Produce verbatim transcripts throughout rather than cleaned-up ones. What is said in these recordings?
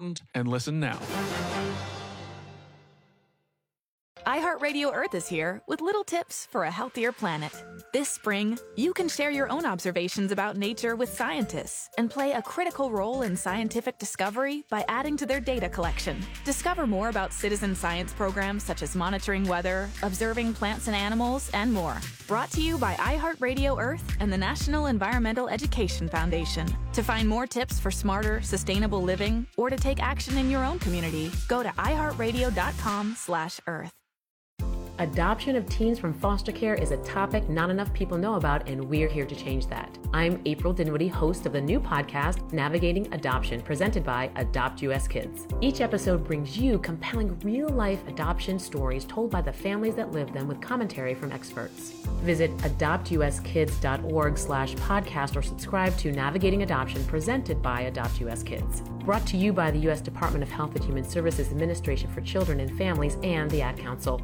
important and listen now. iHeartRadio Earth is here with little tips for a healthier planet. This spring, you can share your own observations about nature with scientists and play a critical role in scientific discovery by adding to their data collection. Discover more about citizen science programs such as monitoring weather, observing plants and animals, and more. Brought to you by iHeartRadio Earth and the National Environmental Education Foundation. To find more tips for smarter, sustainable living or to take action in your own community, go to iHeartRadio.com slash Earth. Adoption of teens from foster care is a topic not enough people know about, and we're here to change that. I'm April Dinwiddie, host of the new podcast, Navigating Adoption, presented by Adopt U S Kids. Each episode brings you compelling real-life adoption stories told by the families that live them with commentary from experts. Visit adoptuskids.org slash podcast or subscribe to Navigating Adoption, presented by Adopt U S Kids. Brought to you by the U S Department of Health and Human Services Administration for Children and Families and the Ad Council.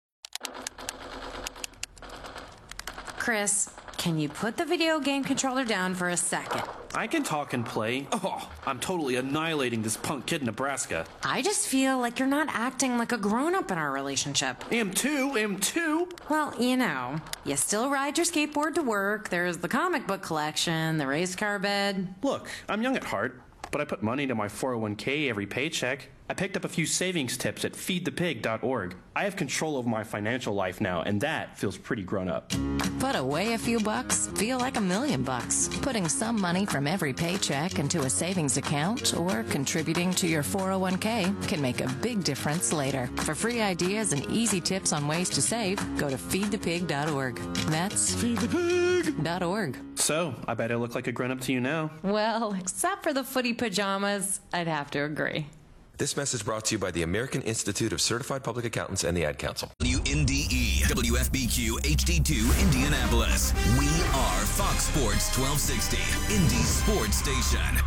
Chris, can you put the video game controller down for a second? I can talk and play. Oh, I'm totally annihilating this punk kid in Nebraska. I just feel like you're not acting like a grown-up in our relationship. Am too, am too. Well, you know, you still ride your skateboard to work, there's the comic book collection, the race car bed. Look, I'm young at heart, but I put money into my four oh one k every paycheck. I picked up a few savings tips at feed the pig dot org. I have control over my financial life now, and that feels pretty grown up. Put away a few bucks, feel like a million bucks. Putting some money from every paycheck into a savings account or contributing to your four oh one k can make a big difference later. For free ideas and easy tips on ways to save, go to feed the pig dot org. That's feed the pig dot org. So, I bet I look like a grown-up to you now. Well, except for the footy pajamas, I'd have to agree. This message brought to you by the American Institute of Certified Public Accountants and the Ad Council. W N D E, W F B Q, H D two, Indianapolis. We are Fox Sports twelve sixty, Indy's sports station.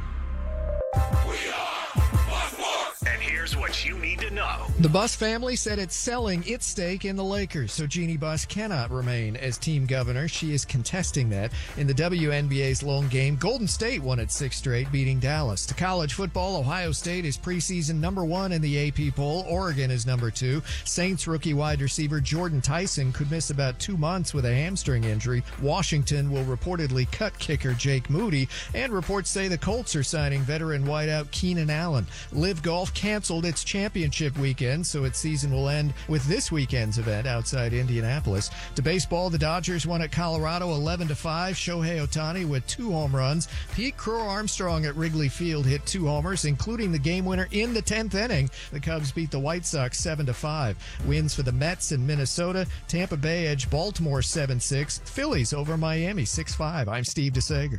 We are Fox Sports. And here's what you need to know. The Buss family said it's selling its stake in the Lakers, so Jeannie Buss cannot remain as team governor. She is contesting that. In the W N B A's lone game, Golden State won its sixth straight, beating Dallas. To college football, Ohio State is preseason number one in the A P poll. Oregon is number two. Saints rookie wide receiver Jordan Tyson could miss about two months with a hamstring injury. Washington will reportedly cut kicker Jake Moody, and reports say the Colts are signing veteran wideout Keenan Allen. Live Golf canceled its championship weekend, so its season will end with this weekend's event outside Indianapolis. To baseball, the Dodgers won at Colorado eleven to five. Shohei Ohtani with two home runs. Pete Crow Armstrong at Wrigley Field hit two homers, including the game winner in the tenth inning. The Cubs beat the White Sox seven to five. Wins for the Mets and Minnesota. Tampa Bay edged Baltimore seven six. Phillies over Miami six five. I'm Steve DeSager.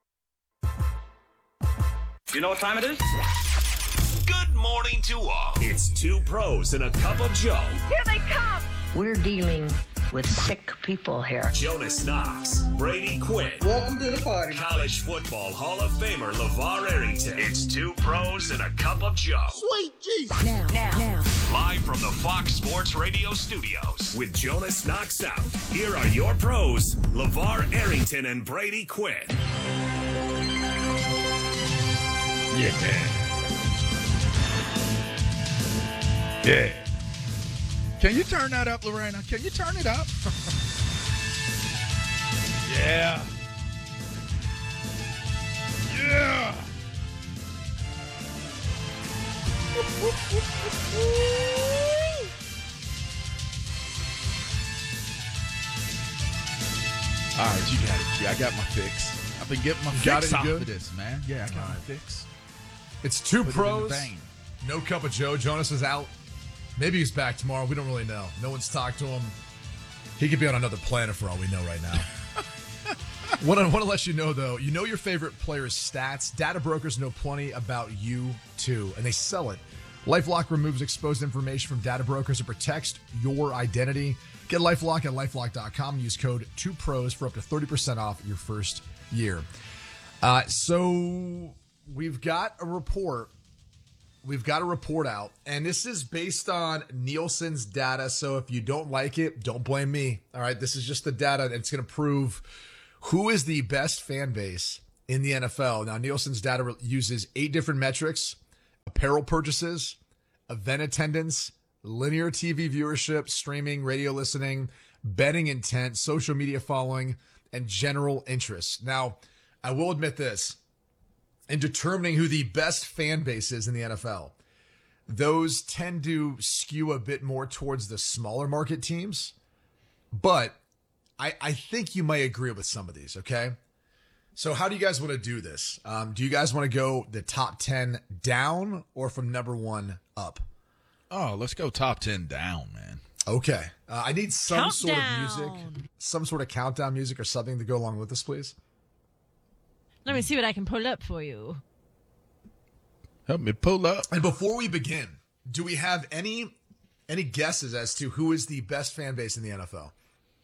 You know what time it is? Good morning to all. It's two pros and a cup of Joe. Here they come. We're dealing with sick people here. Jonas Knox, Brady Quinn. Welcome to the party. College football Hall of Famer LeVar Arrington. It's two pros and a cup of Joe. Sweet Jesus. Now, now, now. Live from the Fox Sports Radio studios with Jonas Knox out. Here are your pros, LeVar Arrington and Brady Quinn. Yeah. Yeah. Can you turn that up, Lorena? Can you turn it up? Yeah. Yeah. All right, you got it. Yeah, I got my fix. I've been getting my got fix it off good? of this, man. Yeah, I got All my right. fix. It's two Put it in the pros. vein. No cup of Joe. Jonas is out. Maybe he's back tomorrow. We don't really know. No one's talked to him. He could be on another planet for all we know right now. Want to want to let you know, though, you know your favorite player's stats. Data brokers know plenty about you, too, and they sell it. LifeLock removes exposed information from data brokers and protects your identity. Get LifeLock at LifeLock dot com and use code two pros for up to thirty percent off your first year. Uh, so we've got a report. We've got a report out, and this is based on Nielsen's data, so if you don't like it, don't blame me. All right, this is just the data. It's going to prove who is the best fan base in the N F L. Now, Nielsen's data uses eight different metrics, apparel purchases, event attendance, linear T V viewership, streaming, radio listening, betting intent, social media following, and general interest. Now, I will admit this. In determining who the best fan base is in the N F L, those tend to skew a bit more towards the smaller market teams. But I, I think you might agree with some of these, okay? So how do you guys want to do this? Um, do you guys want to go the top ten down or from number one up? Oh, let's go top ten down, man. Okay. Uh, I need some Countdown. sort of music, some sort of countdown music or something to go along with this, please. Let me see what I can pull up for you. Help me pull up. And before we begin, do we have any any guesses as to who is the best fan base in the N F L?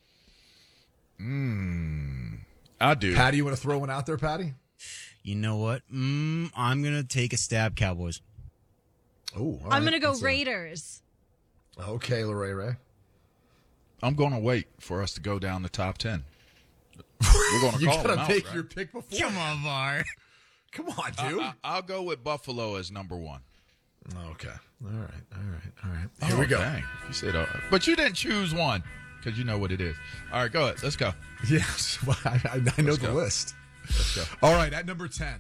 Mm, I do. Patty, you want to throw one out there, Patty? You know what? Mm, I'm going to take a stab, Cowboys. Oh, I'm going to go Raiders. A... Okay, Lorray Ray. I'm going to wait for us to go down the top ten. We're going to you call gotta them out, make right? your pick before. Come on, Var. Come on, dude. I, I, I'll go with Buffalo as number one. Okay. All right. All right. All right. Here oh, we go. Dang. You said, uh, but you didn't choose one because you know what it is. All right, go ahead. Let's go. Yes, well, I, I know Let's the go. list. Let's go. All right, at number ten,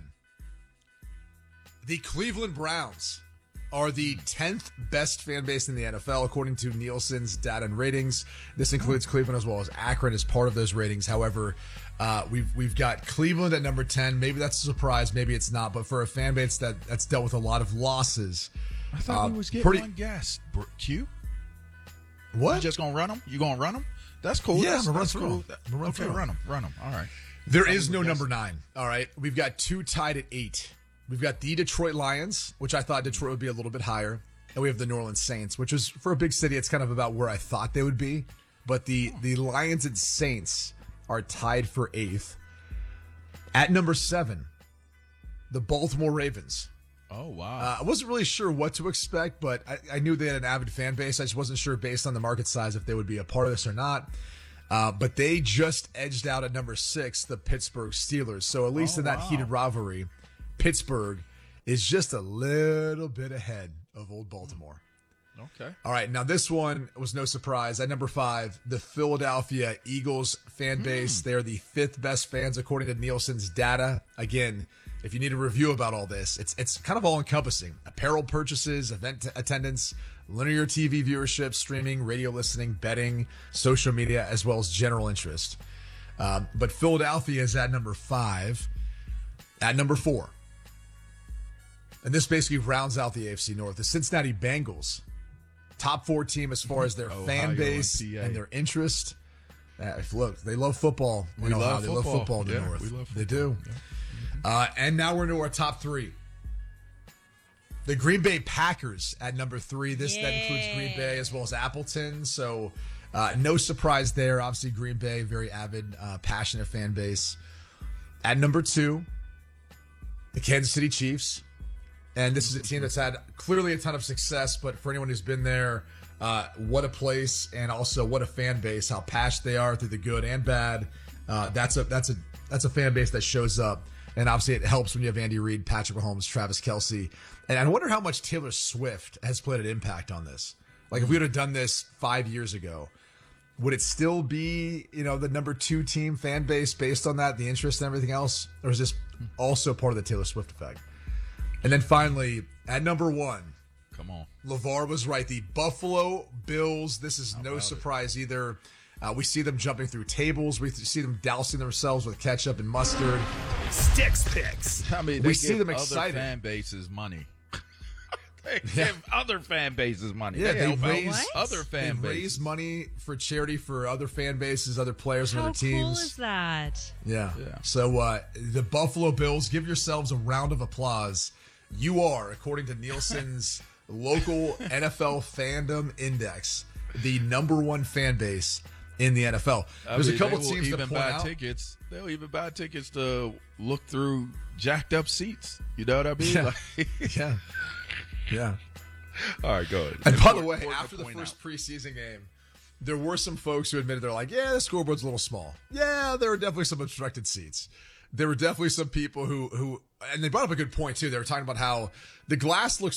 the Cleveland Browns are the tenth best fan base in the N F L, according to Nielsen's data and ratings. This includes Cleveland as well as Akron as part of those ratings. However, uh, we've we've got Cleveland at number ten. Maybe that's a surprise. Maybe it's not. But for a fan base that, that's dealt with a lot of losses. I thought uh, we was getting pretty... one guess. Q? What? You just going to run them? You going to run them? That's cool. Yeah, that's, I'm going that's to cool. run, run okay, through. run them. Run them. All right. There is no number nine. All right. We've got two tied at eight. We've got the Detroit Lions, which I thought Detroit would be a little bit higher. And we have the New Orleans Saints, which is, for a big city, it's kind of about where I thought they would be. But the, the Lions and Saints are tied for eighth. At number seven, the Baltimore Ravens. Oh, wow. Uh, I wasn't really sure what to expect, but I, I knew they had an avid fan base. I just wasn't sure based on the market size if they would be a part of this or not. Uh, but they just edged out at number six, the Pittsburgh Steelers. So at least oh, in that wow. heated rivalry, Pittsburgh is just a little bit ahead of old Baltimore. Okay. All right. Now, this one was no surprise. At number five, the Philadelphia Eagles fan base. Mm. They're the fifth best fans, according to Nielsen's data. Again, if you need a review about all this, it's it's kind of all encompassing. Apparel purchases, event t- attendance, linear T V viewership, streaming, radio listening, betting, social media, as well as general interest. Um, but Philadelphia is at number five. At number four, and this basically rounds out the A F C North, the Cincinnati Bengals, top four team as far as their Ohio fan base and, and their interest. Uh, look, they love football. We in Ohio. love They football. love football in the yeah, North. We love football. They do. Yeah. Uh, and now we're into our top three. The Green Bay Packers at number three. This yeah. that includes Green Bay as well as Appleton. So uh, no surprise there. Obviously, Green Bay, very avid, uh, passionate fan base. At number two, the Kansas City Chiefs. And this is a team that's had clearly a ton of success, but for anyone who's been there, uh, what a place, and also what a fan base, how passionate they are through the good and bad. Uh, that's a that's a that's a fan base that shows up. And obviously it helps when you have Andy Reid, Patrick Mahomes, Travis Kelce. And I wonder how much Taylor Swift has played an impact on this. Like if we would have done this five years ago, would it still be, you know, the number two team fan base based on that, the interest and everything else? Or is this also part of the Taylor Swift effect? And then finally, at number one, come on, LeVar was right. The Buffalo Bills. This is How no surprise it? either. Uh, we see them jumping through tables. We see them dousing themselves with ketchup and mustard. Sticks picks. I mean, we they see give them other excited. Fan bases money. They Yeah. give other fan bases money. Yeah, they, they help out raise other fan they bases. raise money for charity for other fan bases, other players, and How other teams. cool is that? Yeah. Yeah. So uh, the Buffalo Bills, give yourselves a round of applause. You are, according to Nielsen's local N F L fandom index, the number one fan base in the N F L. I There's mean, a couple they will teams even that point buy out. tickets. They'll even buy tickets to look through jacked up seats. You know what I mean? Yeah. Like, yeah. Yeah. All right, go ahead. And by the Important- way, important after to the point first out. preseason game, there were some folks who admitted they're like, yeah, the scoreboard's a little small. Yeah, there were definitely some obstructed seats. There were definitely some people who, who, and they brought up a good point too. They were talking about how the glass looks